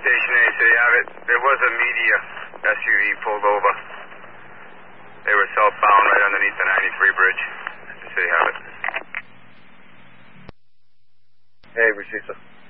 Station 8, so you have it. There was a media SUV pulled over. They were southbound right underneath the 93 bridge. So you have it. Hey, Rashida.